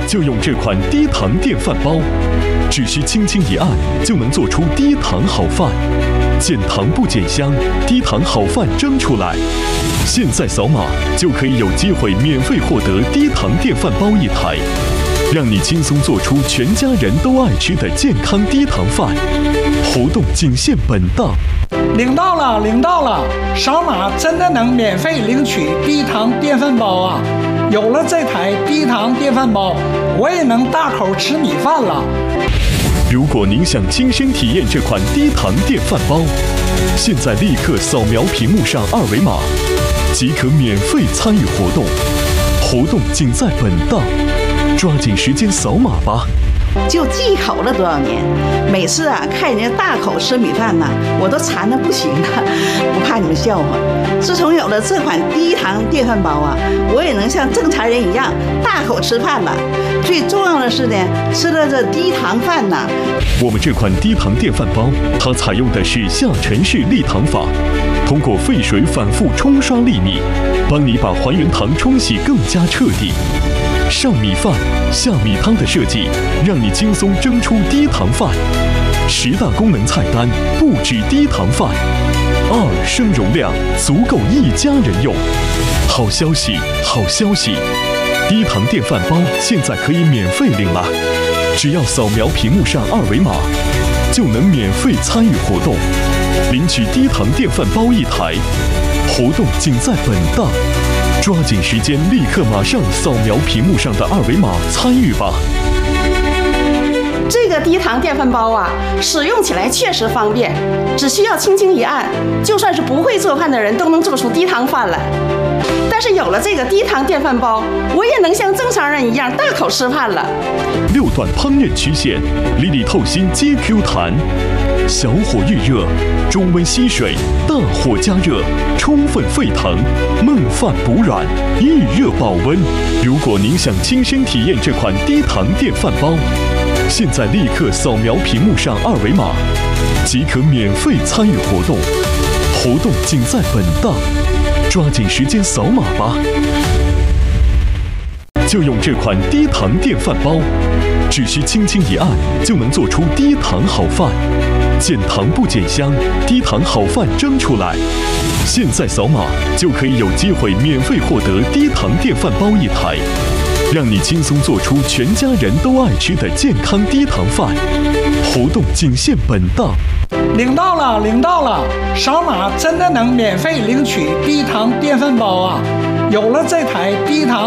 就用这款低糖电饭煲，只需轻轻一按，就能做出低糖好饭。减糖不减香，低糖好饭蒸出来。现在扫码就可以有机会免费获得低糖电饭煲1台，让你轻松做出全家人都爱吃的健康低糖饭。活动仅限本档。 领到了，领到了！扫码真的能免费领取低糖电饭煲啊！有了这台低糖电饭煲，我也能大口吃米饭了。 如果您想亲身体验这款低糖电饭煲，现在立刻扫描屏幕上2维码，即可免费参与活动。活动仅在本档，抓紧时间扫码吧！ 就忌口了多少年，每次看人家大口吃米饭我都馋得不行了，不怕你们笑话。自从有了这款低糖电饭煲我也能像正常人一样大口吃饭了。最重要的是呢，吃了这低糖饭我们这款低糖电饭煲，它采用的是下沉式沥糖法，通过沸水反复冲刷粒米，帮你把还原糖冲洗更加彻底。上米饭下米汤的设计，让你轻松蒸出低糖饭。10大功能菜单不止低糖饭，2升容量足够1家人用。好消息，好消息！低糖电饭煲现在可以免费领了，只要扫描屏幕上2维码，就能免费参与活动，领取低糖电饭煲1台。活动仅在本档。抓紧时间，立刻马上扫描屏幕上的2维码参与吧！ 这个低糖电饭煲使用起来确实方便，只需要轻轻一按，就算是不会做饭的人都能做出低糖饭来。但是有了这个低糖电饭煲，我也能像正常人一样大口吃饭了。 6段烹饪曲线，粒粒透心皆 Q 弹。小火预热，中温吸水，大火加热，充分沸腾，焖饭补软，预热保温。如果您想亲身体验这款低糖电饭煲，现在立刻扫描屏幕上2维码，即可免费参与活动。活动仅在本档，抓紧时间扫码吧！就用这款低糖电饭煲，只需轻轻一按，就能做出低糖好饭。减糖不减香，低糖好饭蒸出来。现在扫码就可以有机会免费获得低糖电饭煲1台，让你轻松做出全家人都爱吃的健康低糖饭。活动仅限本档。 领到了，领到了！扫码真的能免费领取低糖电饭煲啊！有了这台低糖